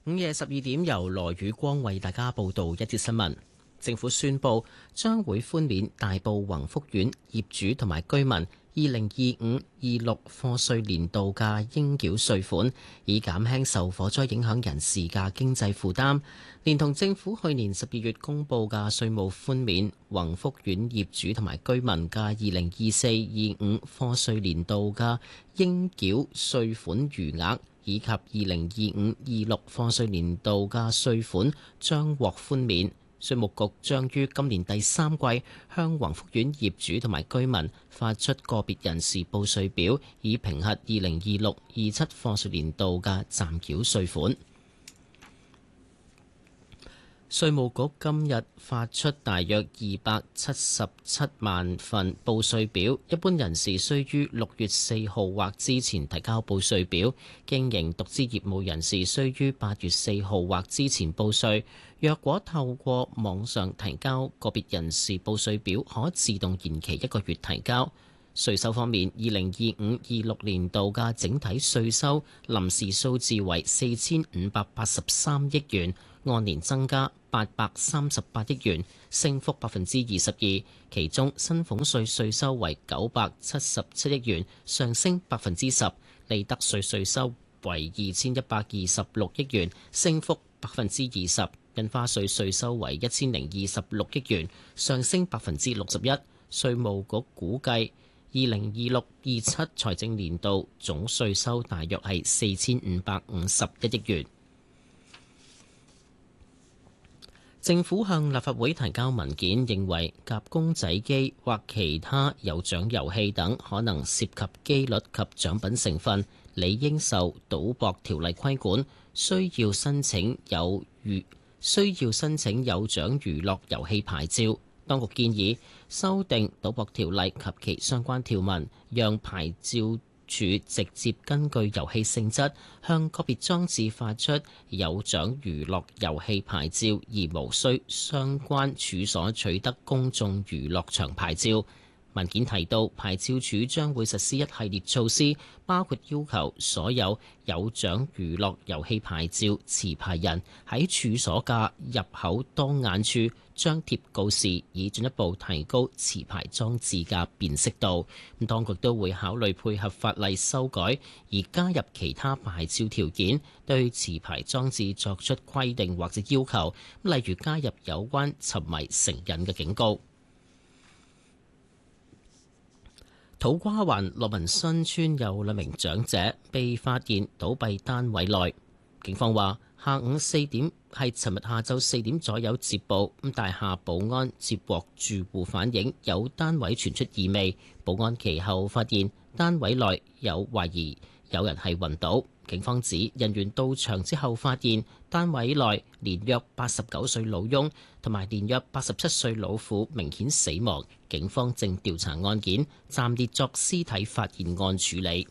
午夜12點，由羅宇光為大家報道一節新聞。政府宣布將會寬免大埔宏福苑業主同埋居民2025-26課稅年度嘅應繳稅款，以減輕受火災影響人士嘅經濟負擔。連同政府去年12月公布嘅稅務寬免，宏福苑業主同埋居民嘅2024-25課稅年度嘅應繳稅款餘額，以及2025-26課稅年度嘅稅款將獲寬免。稅務局將於今年第3季向宏福苑業主同埋居民發出個別人士報稅表，以評核2026-27課稅年度嘅暫繳稅款。稅務局今日發出大約277萬份報稅表，一般人士需於6月4號或之前提交報稅表，經營獨資業務人士需於8月4號或之前報稅。若果透過網上提交個別人士報稅表，可自動延期1個月提交。稅收方面，2025-26年度嘅整體稅收臨時數字為4583億元，按年增加838億元，升幅22%。其中薪俸稅稅收為977億元，上升10%；利得稅稅收為2126億元，升幅20%；印花稅稅收為1026億元，上升61%。稅務局估計2026-27財政年度總稅收大約係4551億元。政府向立法會提交文件，認為夾公仔機或其他有獎遊戲等可能涉及機率及獎品成分，理應受賭博條例規管，需要申請有獎娛樂遊戲牌照。當局建議修訂賭博條例及其相關條文，讓牌照處直接根據遊戲性質向個別裝置發出有獎娛樂遊戲牌照，而無需相關處所取得公眾娛樂場牌照。文件提到，牌照處將會實施一系列措施，包括要求所有有獎娛樂遊戲牌照持牌人喺處所嘅入口當眼處張貼告示，以進一步提高持牌裝置嘅辨識度。當局都會考慮配合法例修改，而加入其他牌照條件，對持牌裝置作出規定或者要求，例如加入有關沉迷成癮嘅警告。土瓜灣樂民新村有2名長者被發現倒斃單位內，警方話下午4點係尋日下晝4點左右接報，大廈保安接獲住戶反映有單位傳出異味，保安其後發現單位內有懷疑有人係暈倒。警方指人員到場之後發現單位內年約89歲老翁同埋年約87歲老婦明顯死亡，警方正調查案件，暫列作屍體發現案處理。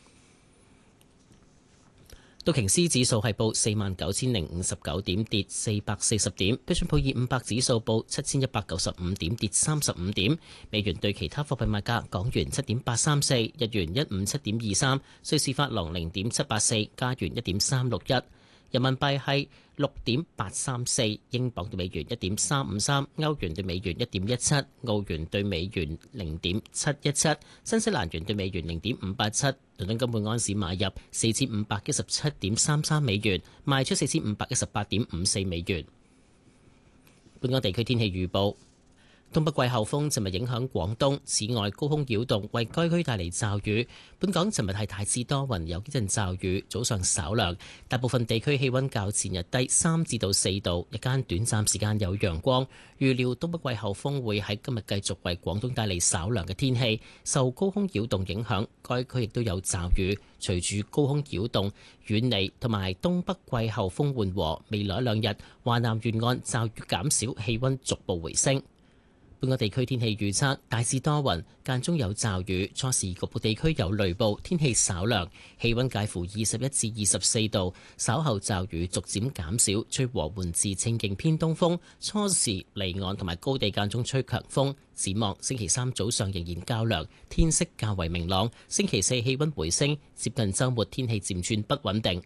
道瓊斯指數係報49,059點，跌440點；標準普爾500指數報7,195點，跌35點。美元對其他貨幣賣價：港元7.834，日元157.23，瑞士法郎0.784，加元1.361，人民幣係6.834，英鎊對美元1.353，歐元對美元1.17，澳元對美元0.717，新西蘭元對美元0.587。倫敦金每安士買入4517.33美元，賣出4518.54美元。本港地區天氣預報。東北季候風尋日影響廣東，此外高空擾動為該區帶嚟驟雨。本港尋日係大致多雲，有幾陣驟雨，早上稍涼，大部分地區氣溫較前日低3至到4度，日間短暫時間有陽光。預料東北季候風會喺今日繼續為廣東帶嚟稍涼嘅天氣，受高空擾動影響，該區亦都有驟雨。隨住高空擾動遠離同埋東北季候風緩和，未來2日華南沿岸驟雨減少，氣溫逐步回升。本港地區天氣預測，大致多雲，間中有驟雨，初時局部地區有雷暴，天氣稍涼，氣溫介乎21至24度。稍後驟雨逐漸減少，吹和緩至清勁偏東風，初時離岸同埋高地間中吹強風。展望星期3早上仍然較涼，天色較為明朗。星期4氣溫回升，接近週末天氣漸轉不穩定。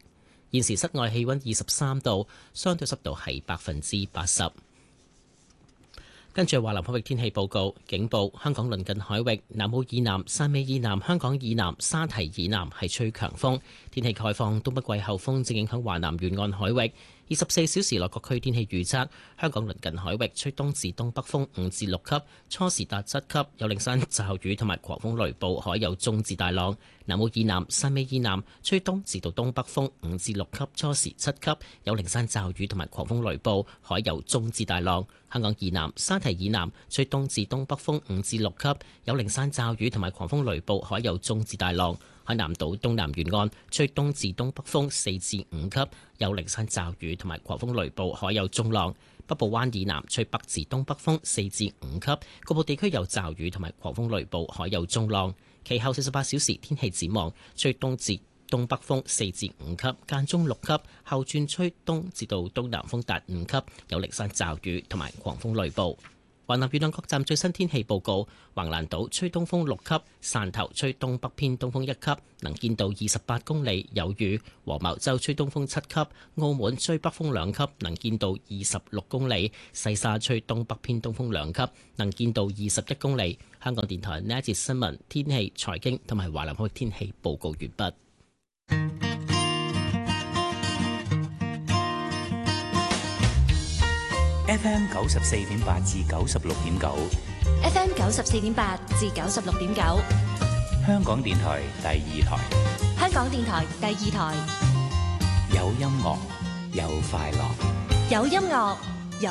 現時室外氣溫23度，相對濕度係80%。跟住華南海域天氣報告，警報：香港鄰近海域、南澳以南、汕尾以南、香港以南、沙堤以南係吹強風。天氣概況：東北季候風正影響華南沿岸海域。24小時內各區天氣預測：香港鄰近海域吹東至東北風5至6級，初時達7級，有零散驟雨同埋狂風雷暴，海有中至大浪。南澳以南、汕尾以南吹東至到東北風5至6級，初時7級，有零散驟雨同埋狂風雷暴，海有中至大浪。香港以南、沙堤以南吹東至東北風5至6級，有零散驟雨同埋狂風雷暴，海有中至大浪。海南島東南沿岸吹東至東北風4至5級，有零散驟雨同埋狂風雷暴，海有中浪。北部灣以南吹北至東北風4至5級，局部地區有驟雨同埋狂風雷暴，海有中浪。其後48小時天氣展望，吹東至東北風4至5級，間中6級，後轉吹東至到東南風達5級，有零散驟雨同埋狂風雷暴。華南沿岸各站最新天氣報告：橫瀾島吹東風6級，汕頭吹東北偏東風1級，能見度28公里，有雨；黃茅洲吹東風7級，澳門吹北風2級，能見度26公里；西沙吹東北偏東風2級，能見度21公里。香港電台呢一節新聞、天氣、財經同埋華南海域天氣報告完畢。 FM 94.8至96.9 ，FM 94.8至96.9， 香港電台第2台， 香港電台第2台， 有音樂，有快樂， 有音樂。